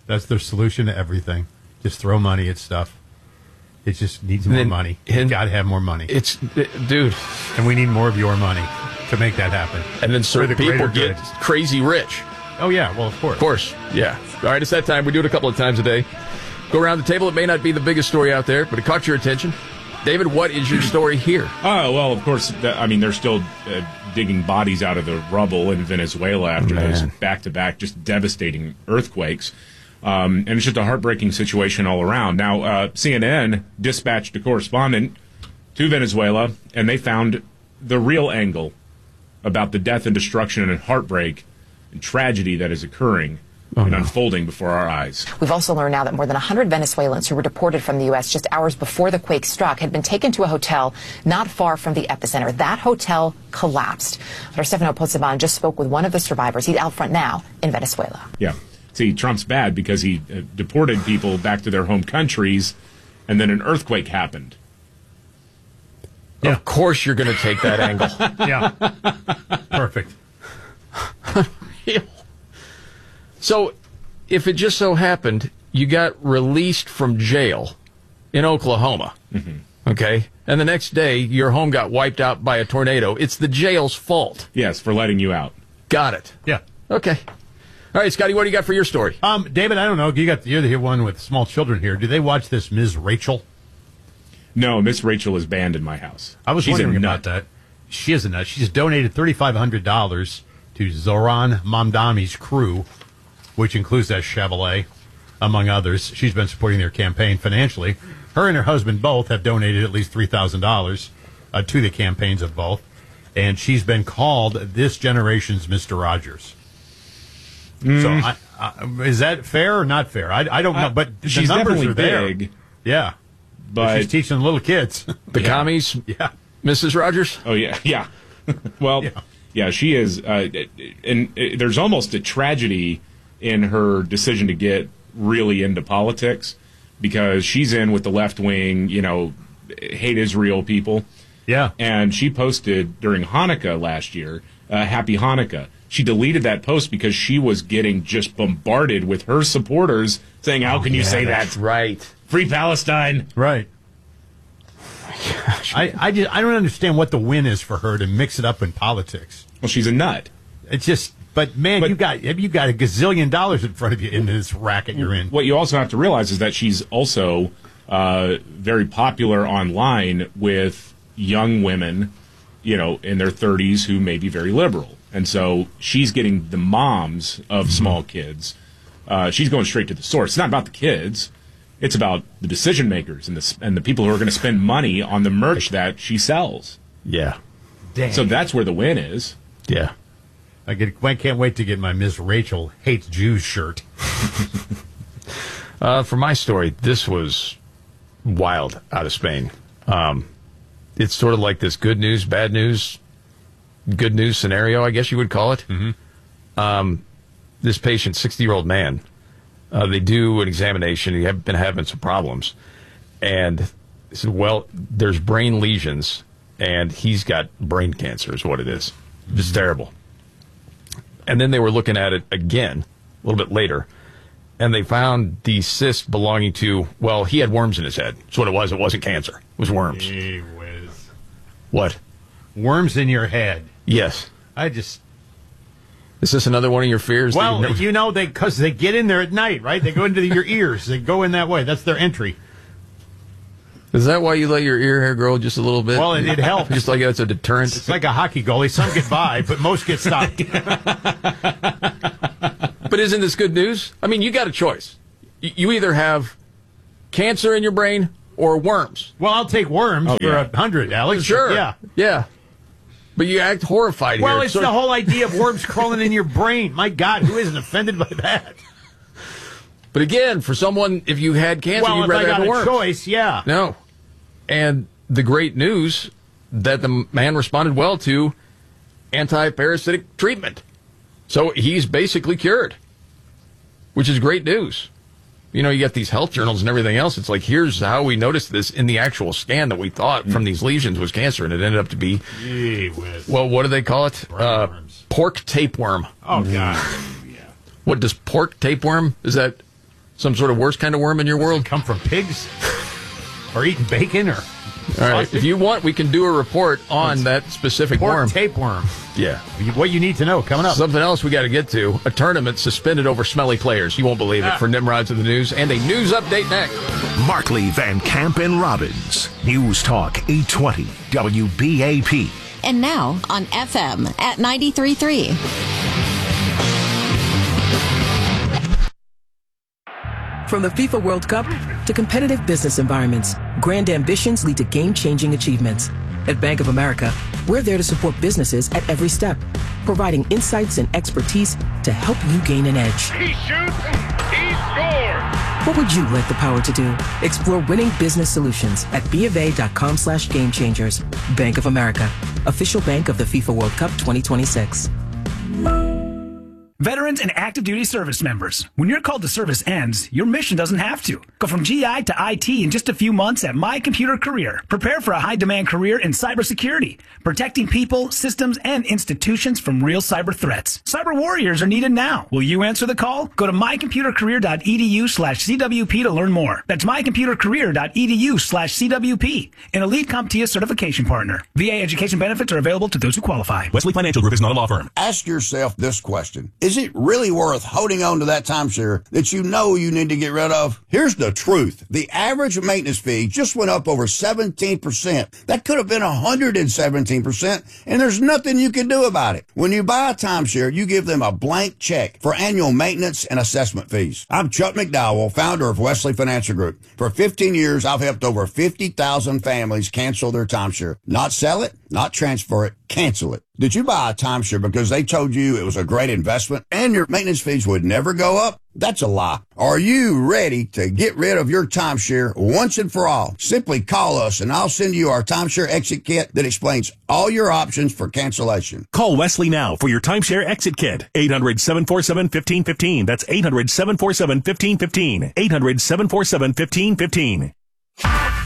That's their solution to everything. Just throw money at stuff. It just needs more then, money. You got to have more money. It's, dude. And we need more of your money to make that happen. And then certain the people greater get good. crazy rich. Oh, yeah. Well, of course. Of course. Yeah. All right, it's that time. We do it a couple of times a day. Go around the table. It may not be the biggest story out there, but it caught your attention. David, what is your story here? Oh, well, of course, I mean, they're still uh, digging bodies out of the rubble in Venezuela after Man. those back-to-back just devastating earthquakes. Um, and it's just a heartbreaking situation all around. Now, uh, C N N dispatched a correspondent to Venezuela, and they found the real angle about the death and destruction and heartbreak and tragedy that is occurring oh, and no. unfolding before our eyes. We've also learned now that more than one hundred Venezuelans who were deported from the U S just hours before the quake struck had been taken to a hotel not far from the epicenter. That hotel collapsed. Our Stefano Pozzoban just spoke with one of the survivors. He's out front now in Venezuela. Yeah. See, Trump's bad because he uh, deported people back to their home countries, and then an earthquake happened. Yeah. Of course you're going to take that angle. Yeah. Perfect. So, if it just so happened you got released from jail in Oklahoma, mm-hmm. okay, and the next day your home got wiped out by a tornado, it's the jail's fault. Yes, for letting you out. Got it. Yeah. Okay. All right, Scotty, what do you got for your story? Um, David, I don't know. You got you're the one with small children here. Do they watch this Miz Rachel? No, Miss Rachel is banned in my house. I was She's wondering about that. She is a nut. She's donated thirty-five hundred dollars to Zoran Mamdani's crew, which includes that Chevrolet, among others. She's been supporting their campaign financially. Her and her husband both have donated at least three thousand dollars uh, to the campaigns of both. And she's been called this generation's Mister Rogers. Mm. So I, I, is that fair or not fair? I, I don't know, but the she's numbers definitely are there. big. Yeah. But she's teaching little kids. The yeah. commies? Yeah. Missus Rogers? Oh, yeah. Yeah. well, yeah. yeah, she is. Uh, and uh, there's almost a tragedy in her decision to get really into politics because she's in with the left wing, you know, hate Israel people. Yeah. And she posted during Hanukkah last year, uh, Happy Hanukkah. She deleted that post because she was getting just bombarded with her supporters saying, how can you yeah, say that's that? Right. Free Palestine. Right. I, I, just, I don't understand what the win is for her to mix it up in politics. Well, she's a nut. It's just, but man, but, you got you got a gazillion dollars in front of you in this racket you're in. What you also have to realize is that she's also uh, very popular online with young women, you know, in their thirties who may be very liberal. And so she's getting the moms of small kids. Uh, she's going straight to the source. It's not about the kids. It's about the decision makers and the and the people who are going to spend money on the merch that she sells. Yeah. Dang. So that's where the win is. Yeah. I, get, I can't wait to get my Miss Rachel Hates Jews shirt. uh, for my story, this was wild out of Spain. Um, it's sort of like this good news, bad news, good news scenario, I guess you would call it. Mm-hmm. Um, this patient, sixty-year-old man, uh, they do an examination. He had been having some problems. And they said, well, there's brain lesions, and he's got brain cancer is what it is. It's terrible. And then they were looking at it again a little bit later, and they found the cyst belonging to, well, he had worms in his head. That's what it was. It wasn't cancer. It was worms. Gee whiz. What? Worms in your head. Yes. I just... Is this another one of your fears? Well, never... you know, they because they get in there at night, right? They go into the, your ears. They go in that way. That's their entry. Is that why you let your ear hair grow just a little bit? Well, it, it helps. Just like that's a deterrent? It's like a hockey goalie. Some get by, but most get stopped. But isn't this good news? I mean, you got a choice. You either have cancer in your brain or worms. Well, I'll take worms oh, for a yeah. hundred, Alex. Sure. Yeah. Yeah. But you act horrified well, here. Well, it's so... the whole idea of worms crawling in your brain. My God, who isn't offended by that? But again, for someone, if you had cancer, well, you'd if rather I got have a worms. choice, yeah. No. And the great news that the man responded well to anti-parasitic treatment. So he's basically cured, which is great news. You know, you got these health journals and everything else. It's like, here's how we noticed this in the actual scan that we thought mm. from these lesions was cancer, and it ended up to be, Gee whiz. Well, what do they call it? Uh, pork tapeworm. Oh, God. Yeah. What does pork tapeworm? Is that Some sort of worse kind of worm in your world? Come from pigs? Or eating bacon? Or all right, if you want, we can do a report on that specific pork worm. Tapeworm. Yeah. What you need to know coming up. Something else we got to get to. A tournament suspended over smelly players. You won't believe it. Ah. For Nimrods of the News. And a news update next. Markley, Van Camp, and Robbins. News Talk eight twenty W B A P. And now on F M at ninety-three point three. From the FIFA World Cup to competitive business environments, grand ambitions lead to game-changing achievements. At Bank of America, we're there to support businesses at every step, providing insights and expertise to help you gain an edge. He shoots, he scores! What would you like the power to do? Explore winning business solutions at bofa.com slash game changers. Bank of America, official bank of the FIFA World Cup twenty twenty-six. Veterans and active duty service members, when your call to service ends, your mission doesn't have to. Go from G I to I T in just a few months at My Computer Career. Prepare for a high-demand career in cybersecurity, protecting people, systems, and institutions from real cyber threats. Cyber warriors are needed now. Will you answer the call? Go to mycomputercareer.edu slash CWP to learn more. That's mycomputercareer.edu slash CWP, an elite CompTIA certification partner. V A education benefits are available to those who qualify. Wesley Financial Group is not a law firm. Ask yourself this question. Is it really worth holding on to that timeshare that you know you need to get rid of? Here's the truth. The average maintenance fee just went up over seventeen percent. That could have been one hundred seventeen percent, and there's nothing you can do about it. When you buy a timeshare, you give them a blank check for annual maintenance and assessment fees. I'm Chuck McDowell, founder of Wesley Financial Group. For fifteen years, I've helped over fifty thousand families cancel their timeshare. Not sell it, not transfer it, cancel it. Did you buy a timeshare because they told you it was a great investment and your maintenance fees would never go up? That's a lie. Are you ready to get rid of your timeshare once and for all? Simply call us and I'll send you our timeshare exit kit that explains all your options for cancellation. Call Wesley now for your timeshare exit kit. eight hundred, seven four seven, one five one five. That's eight hundred, seven four seven, one five one five. eight hundred, seven four seven, one five one five.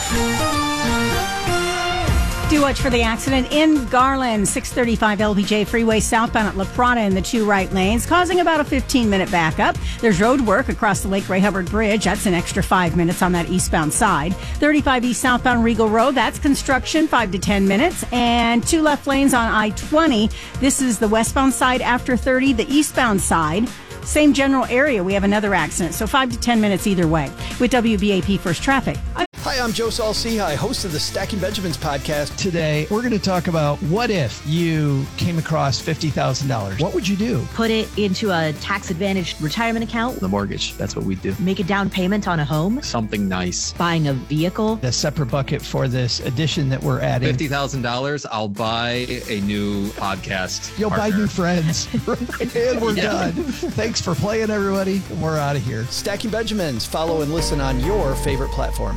Do watch for the accident in Garland, six thirty-five L B J Freeway southbound at La Prada in the two right lanes, causing about a fifteen-minute backup. There's road work across the Lake Ray Hubbard Bridge. That's an extra five minutes on that eastbound side. thirty-five East southbound Regal Road. That's construction, five to ten minutes. And two left lanes on I twenty. This is the westbound side after thirty, the eastbound side. Same general area, we have another accident, so five to ten minutes either way. With W B A P First Traffic. Hi, I'm Joe Saul-Sehy, host of the Stacking Benjamins podcast. Today, we're going to talk about what if you came across fifty thousand dollars. What would you do? Put it into a tax-advantaged retirement account. The mortgage, that's what we do. Make a down payment on a home. Something nice. Buying a vehicle. A separate bucket for this addition that we're adding. fifty thousand dollars, I'll buy a new podcast You'll partner. buy new friends. And we're Yeah. done. Thanks for playing, everybody. We're out of here. Stacking Benjamins. Follow and listen on your favorite platform.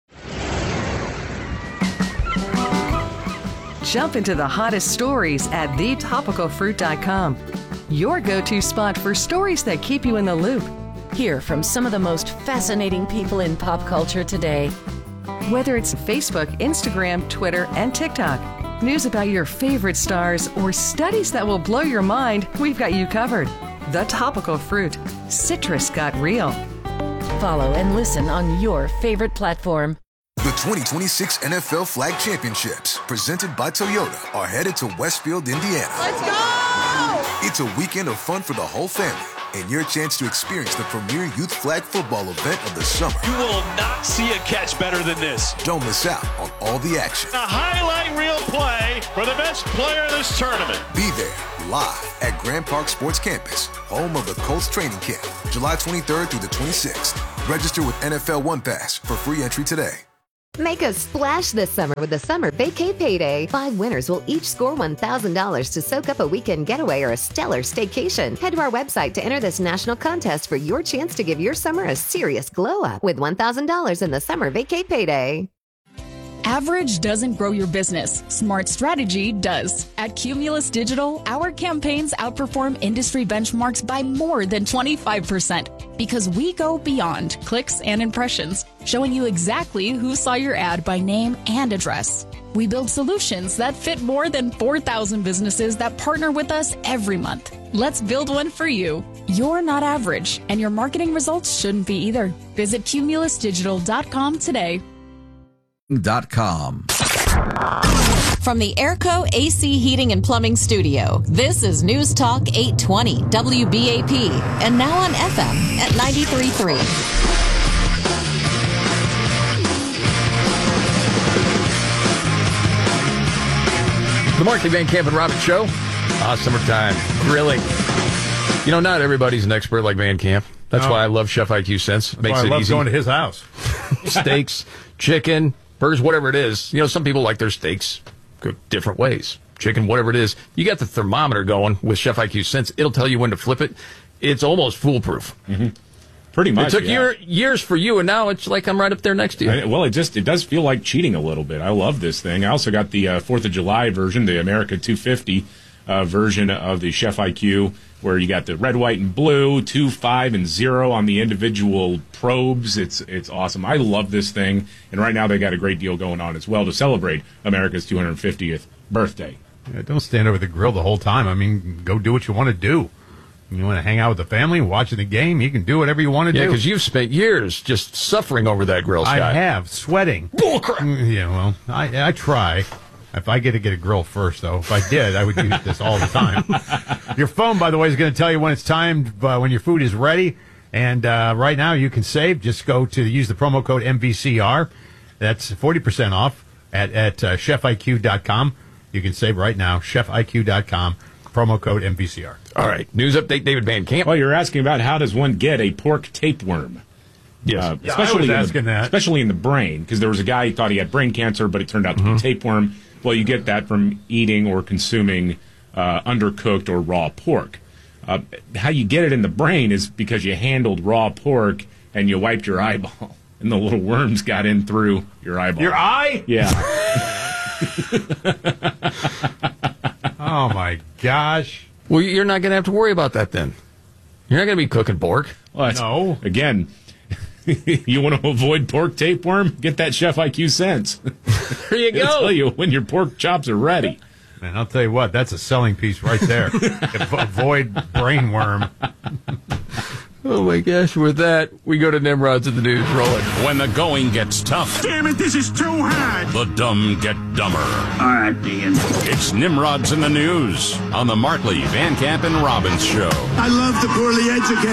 Jump into the hottest stories at the topical fruit dot com. Your go-to spot for stories that keep you in the loop. Hear from some of the most fascinating people in pop culture today. Whether it's Facebook, Instagram, Twitter, and TikTok, news about your favorite stars, or studies that will blow your mind, we've got you covered. The Topical Fruit. Citrus got real. Follow and listen on your favorite platform. The twenty twenty-six N F L Flag Championships, presented by Toyota, are headed to Westfield, Indiana. Let's go! It's a weekend of fun for the whole family and your chance to experience the premier youth flag football event of the summer. You will not see a catch better than this. Don't miss out on all the action. A highlight reel play for the best player of this tournament. Be there live at Grand Park Sports Campus, home of the Colts training camp, July twenty-third through the twenty-sixth. Register with N F L One Pass for free entry today. Make a splash this summer with the Summer Vacay Payday. Five winners will each score one thousand dollars to soak up a weekend getaway or a stellar staycation. Head to our website to enter this national contest for your chance to give your summer a serious glow up with one thousand dollars in the Summer Vacay Payday. Average doesn't grow your business. Smart strategy does. At Cumulus Digital, our campaigns outperform industry benchmarks by more than twenty-five percent because we go beyond clicks and impressions, showing you exactly who saw your ad by name and address. We build solutions that fit more than four thousand businesses that partner with us every month. Let's build one for you. You're not average, and your marketing results shouldn't be either. Visit cumulus digital dot com today. Dot com. From the Airco A C Heating and Plumbing Studio, this is News Talk eight twenty W B A P, and now on F M at ninety-three point three. The Markley, Van Camp, and Robbins Show. Ah, summertime grilling. You know, not everybody's an expert like Van Camp. That's No. why I love Chef I Q Sense. That's Makes why I it love easy. going to his house. Steaks, chicken, burgers, whatever it is. You know, some people like their steaks cooked different ways. Chicken, whatever it is. You got the thermometer going with Chef I Q Sense. It'll tell you when to flip it. It's almost foolproof. Mm-hmm. Pretty much. It took yeah. year, years for you, and now it's like I'm right up there next to you. I, well, it just it does feel like cheating a little bit. I love this thing. I also got the uh, Fourth of July version, the America two fifty uh, version of the Chef I Q, where you got the red, white, and blue, two, five, and zero on the individual probes. It's it's awesome. I love this thing, and right now they got a great deal going on as well to celebrate America's two hundred fiftieth birthday. Yeah, don't stand over the grill the whole time. I mean, go do what you want to do. You want to hang out with the family, watching the game, you can do whatever you want to Yeah, do. because you've spent years just suffering over that grill, Scott. I have, sweating. Mm, Yeah, well, I, I try. If I get to get a grill first, though, if I did, I would use this all the time. Your phone, by the way, is going to tell you when it's time, uh, when your food is ready. And uh, right now, you can save. Just go to use the promo code M V C R. That's forty percent off at, at uh, chef I Q dot com. You can save right now, chef I Q dot com, promo code M V C R. All right. News update, David Van Camp. Well, you're asking about how does one get a pork tapeworm? Yes. Uh, Yeah, I especially was in asking the, that. Especially in the brain, because there was a guy who thought he had brain cancer, but it turned out to Mm-hmm. be tapeworm. Well, you get that from eating or consuming uh, undercooked or raw pork. Uh, how you get it in the brain is because you handled raw pork and you wiped your eyeball, and the little worms got in through your eyeball. Your eye? Yeah. Oh, my gosh. Well, you're not going to have to worry about that then. You're not going to be cooking pork. Well, that's- No. Again, you want to avoid pork tapeworm? Get that Chef I Q Sense. There you It'll go. tell you when your pork chops are ready. Man, I'll tell you what, that's a selling piece right there. Avoid brainworm. Oh, my gosh. With that, we go to Nimrod's in the news. Roll it. When the going gets tough. Damn it, this is too hard. The dumb get dumber. All right, Dean. It's Nimrod's in the news on the Markley, Van Camp, and Robbins Show. I love the poorly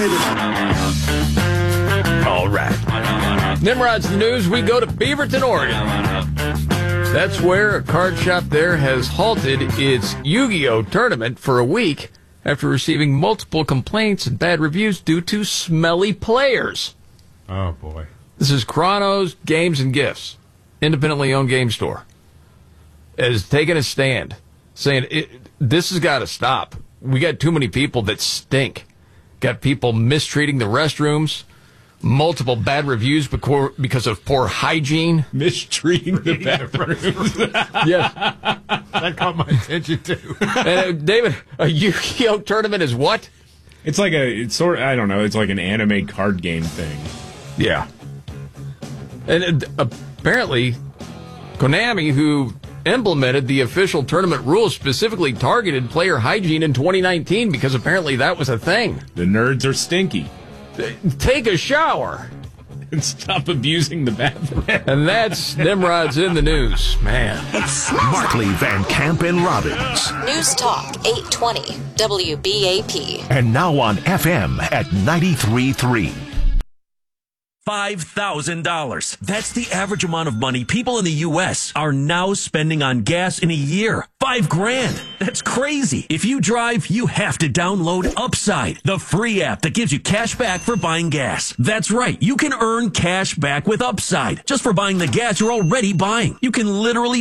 educated. All right. Nimrod's in the news. We go to Beaverton, Oregon. That's where a card shop there has halted its Yu-Gi-Oh! Tournament for a week after receiving multiple complaints and bad reviews due to smelly players. Oh, boy. This is Chronos Games and Gifts, independently owned game store, has taken a stand saying it, this has got to stop. We got too many people that stink. Got people mistreating the restrooms, multiple bad reviews becor- because of poor hygiene. Mistreating the bathrooms. Yes. That caught my attention, too. And uh, David, a Yu-Gi-Oh! Tournament is what? It's like a, it's sort of, I don't know, it's like an anime card game thing. Yeah. And uh, apparently, Konami, who implemented the official tournament rules, specifically targeted player hygiene in twenty nineteen because apparently that was a thing. The nerds are stinky. Take a shower. And stop abusing the bathroom. And that's Nimrod's in the news. Man. Markley, Van Camp, and Robbins. News Talk eight twenty W B A P. And now on F M at ninety-three point three. five thousand dollars. That's the average amount of money people in the U S are now spending on gas in a year. Five grand. That's crazy. If you drive, you have to download Upside, the free app that gives you cash back for buying gas. That's right. You can earn cash back with Upside just for buying the gas you're already buying. You can literally